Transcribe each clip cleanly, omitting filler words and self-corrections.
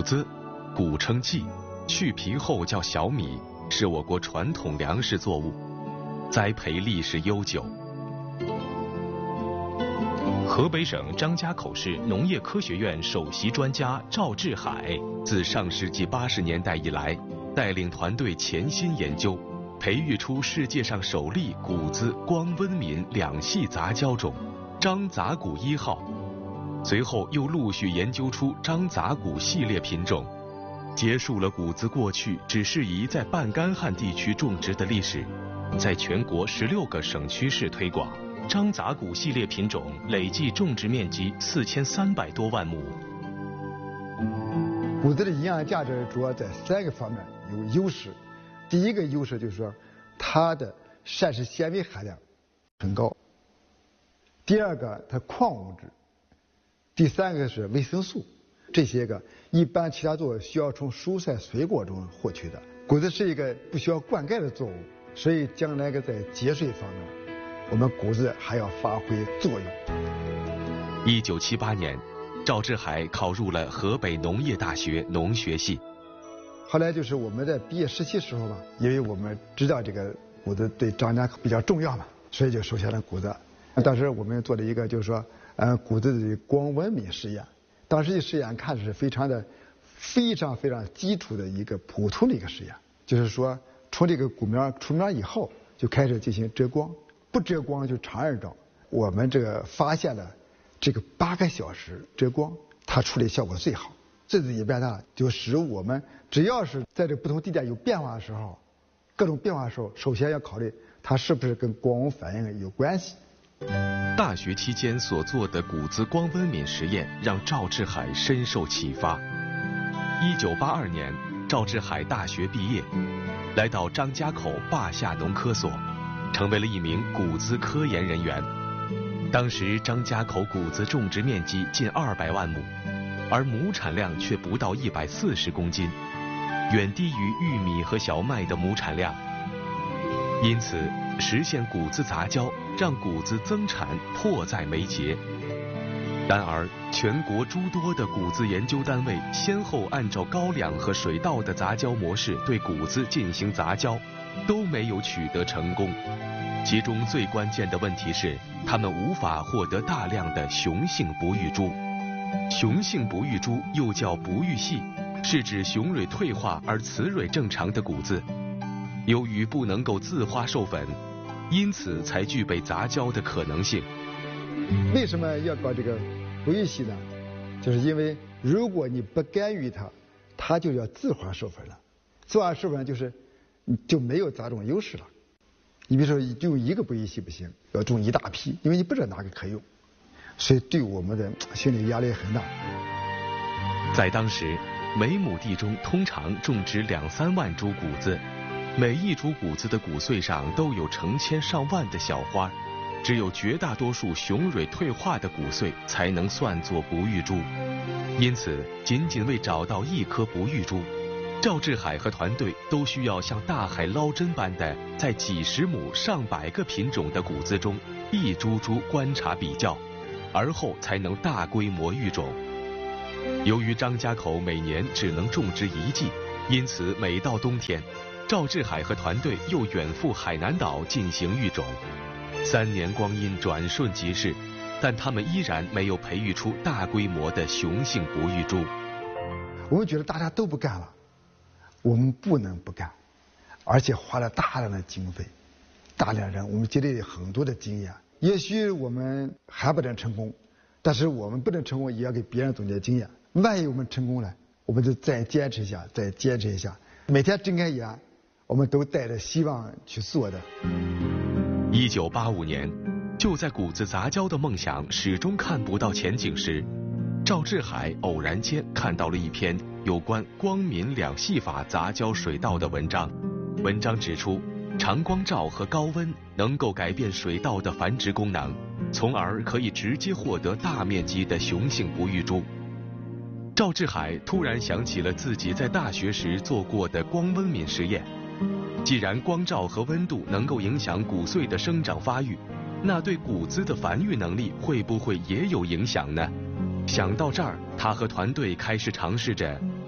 子，古称稷，去皮后叫小米，是我国传统粮食作物，栽培历史悠久。 河北省张家口市农业科学院首席专家赵志海， 自上世纪80年代以来，带领团队潜心研究，培育出世界上首例谷子光温敏两系杂交种张杂谷1号，随后又陆续研究出张杂谷系列品种，结束了谷子过去只适宜在半干旱地区种植的历史，在全国16个省区市推广。 张杂谷系列品种累计种植面积4300多万亩。 谷子的营养价值主要在3个方面有优势。第一个优势就是说，它的膳食纤维含量很高；第二个，它矿物质；第三个是维生素。这些个一般其他作物需要从蔬菜水果中获取的。谷子是一个不需要灌溉的作物，所以将来在节水方面，我们谷子还要发挥作用。 1978年，赵志海考入了河北农业大学农学系。 后来就是我们在毕业实习时候嘛，因为我们知道这个谷子对张家口比较重要嘛，所以就收下了谷子。当时我们做了一个就是说，谷子的光温敏实验。当时的实验看是非常基础的一个普通的一个实验，就是说从这个谷苗出苗以后就开始进行遮光。不遮光就长日照，我们这个发现了这个8个小时遮光，它处理效果最好。这次演变呢，就使我们只要是在这不同地点有变化的时候，各种变化的时候，首先要考虑它是不是跟光温反应有关系。 大学期间所做的谷子光温敏实验让赵志海深受启发。1982年，赵志海大学毕业，来到张家口坝下农科所，成为了一名谷子科研人员。当时张家口谷子种植面积近200万亩，而亩产量却不到140公斤，远低于玉米和小麦的亩产量。因此，实现谷子杂交让谷子增产迫在眉睫。然而，全国诸多的谷子研究单位先后按照高粱和水稻的杂交模式对谷子进行杂交，都没有取得成功。其中最关键的问题是，他们无法获得大量的雄性不育株。雄性不育株又叫不育系，是指雄蕊退化而雌蕊正常的谷子。由于不能够自花授粉，因此才具备杂交的可能性。 为什么要搞这个不育系呢？就是因为如果你不干预它，它就要自花授粉了。自花授粉就是就没有杂种优势了。你比如说用一个不育系不行，要种一大批，因为你不知道哪个可用，所以对我们的心理压力很大。 在当时，每亩地中通常种植2-3万株谷子，每一株谷子的谷穗上都有成千上万的小花，只有绝大多数雄蕊退化的谷穗才能算作不育株。因此，仅仅为找到一颗不育株，赵志海和团队都需要像大海捞针般的在几十亩上百个品种的谷子中一株株观察比较，而后才能大规模育种。由于张家口每年只能种植1季，因此每到冬天，赵志海和团队又远赴海南岛进行育种。3年光阴转瞬即逝，但他们依然没有培育出大规模的雄性不育株。 我们觉得大家都不干了，我们不能不干，而且花了大量的经费，大量人，我们积累了很多的经验。也许我们还不能成功，但是我们不能成功，也要给别人总结经验。万一我们成功了，我们就再坚持一下，再坚持一下。每天睁开眼，我们都带着希望去做的。 1985年，就在谷子杂交的梦想始终看不到前景时，赵志海偶然间看到了一篇有关光敏两系法杂交水稻的文章。文章指出，长光照和高温能够改变水稻的繁殖功能，从而可以直接获得大面积的雄性不育株。赵志海突然想起了自己在大学时做过的光温敏实验。既然光照和温度能够影响谷穗的生长发育，那对谷子的繁育能力会不会也有影响呢？想到这儿，他和团队开始尝试着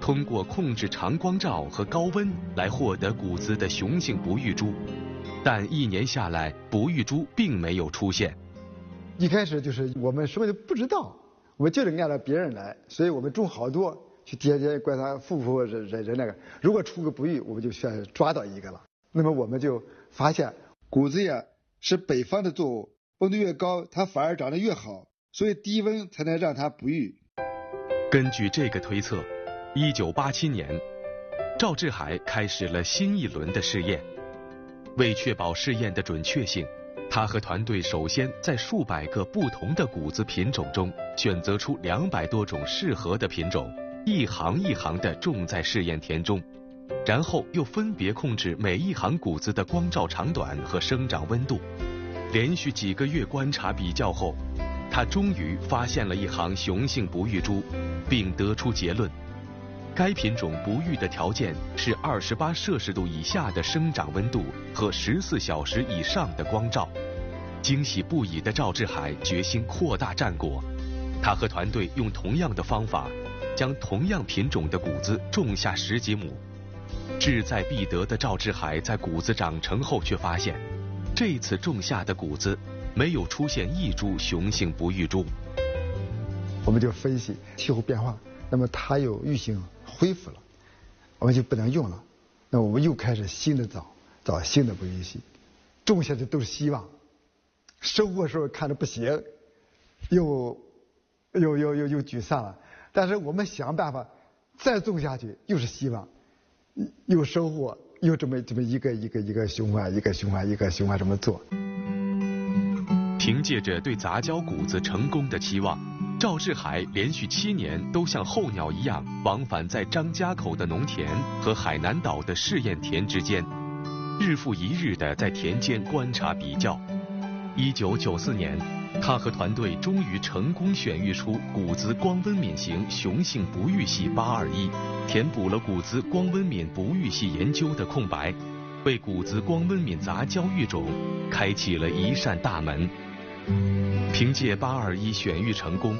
通过控制长光照和高温来获得谷子的雄性不育株，但1年下来，不育株并没有出现。 一开始就是我们什么都不知道，我们就是按照别人来，所以我们种好多，去天天观察富不富人那个，如果出个不育，我们就需要抓到一个了。那么我们就发现谷子呀是北方的作物，温度越高，它反而长得越好，所以低温才能让它不育。 根据这个推测，1987年，赵志海开始了新一轮的试验。为确保试验的准确性，他和团队首先在数百个不同的谷子品种中选择出200多种适合的品种，一行一行地种在试验田中，然后又分别控制每一行谷子的光照长短和生长温度。连续几个月观察比较后，他终于发现了一行雄性不育株，并得出结论：该品种不育的条件是28摄氏度以下的生长温度和14小时以上的光照。惊喜不已的赵志海决心扩大战果，他和团队用同样的方法，将同样品种的谷子种下10几亩。志在必得的赵志海在谷子长成后却发现，这次种下的谷子没有出现一株雄性不育株。我们就分析气候变化，那么它有育性恢复了，我们就不能用了，那我们又开始新的找新的不育系，种下的都是希望，收获时候看着不行，又沮丧了，但是我们想办法再种下去，又是希望，又收获，又这么一个循环这么做。 凭借着对杂交谷子成功的期望，赵志海连续7年都像候鸟一样往返在张家口的农田和海南岛的试验田之间，日复一日地在田间观察比较。1994年，他和团队终于成功选育出谷子光温敏型雄性不育系821，填补了谷子光温敏不育系研究的空白，为谷子光温敏杂交育种开启了一扇大门。凭借821选育成功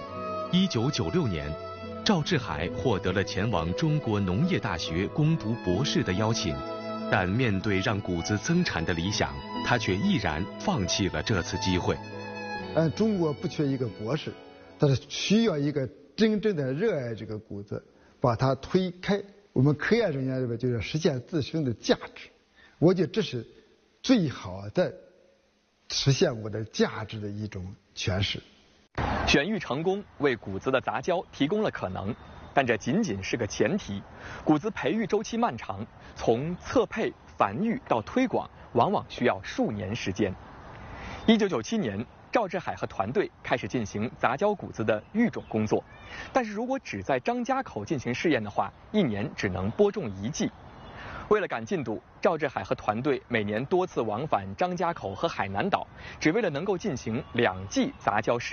，1996年，赵志海获得了前往中国农业大学攻读博士的邀请，但面对让谷子增产的理想，他却毅然放弃了这次机会。中国不缺一个博士，但是需要一个真正的热爱这个谷子，把它推开。我们科研人员这边就是实现自身的价值，我觉得这是最好的实现我的价值的一种诠释。 选育成功为谷子的杂交提供了可能，但这仅仅是个前提。谷子培育周期漫长，从测配、繁育到推广，往往需要数年时间。1997年，赵志海和团队开始进行杂交谷子的育种工作，但是如果只在张家口进行试验的话，1年只能播种1季。为了赶进度，赵志海和团队每年多次往返张家口和海南岛，只为了能够进行2季杂交试验。